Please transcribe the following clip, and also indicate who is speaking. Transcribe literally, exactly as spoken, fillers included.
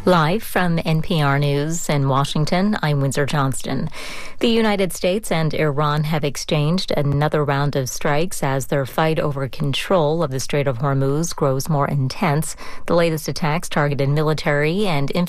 Speaker 1: Live from N P R News in Washington, I'm Windsor Johnston. The United States and Iran have exchanged another round of strikes as their fight over control of the Strait of Hormuz grows more intense. The latest attacks targeted military and